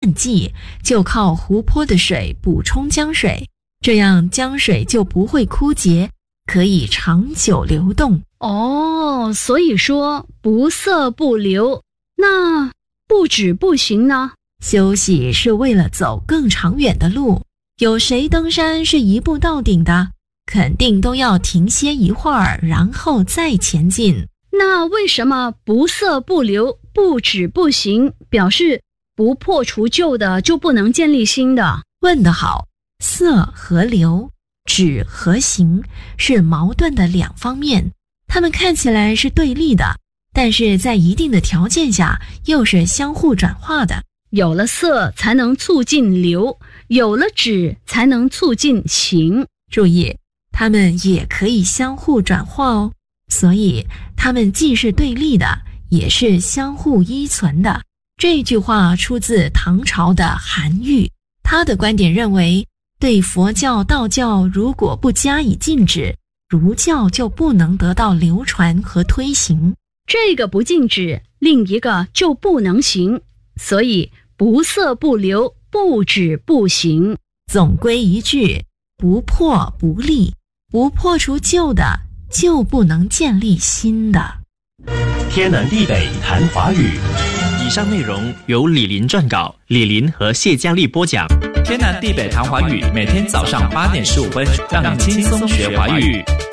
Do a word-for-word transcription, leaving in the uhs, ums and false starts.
淡季，就靠湖泊的水补充江水，这样江水就不会枯竭，可以长久流动。 哦，所以说不色不流，那不止不行呢？ 休息是为了走更长远的路，有谁登山是一步到顶的？肯定都要停歇一会儿，然后再前进。 那为什么不色不流，不止不行，表示不破除旧的就不能建立新的？ 问得好，色和流，止和行是矛盾的两方面，它们看起来是对立的，但是在一定的条件下又是相互转化的。 有了色才能促进流，有了止才能促进行。 注意，它们也可以相互转化哦，所以它们既是对立的，也是相互依存的。这句话出自唐朝的韩愈，他的观点认为，对佛教、道教如果不加以禁止，儒教就不能得到流传和推行。 这个不禁止，另一个就不能行，所以不色不流，不止不行。 总归一句，不破不立，不破除旧的，就不能建立新的。 天南地北谈华语。 以上内容由李林撰稿，李林和谢佳丽播讲。 天南地北谈华语，每天早上八点十五分，让你轻松学华语。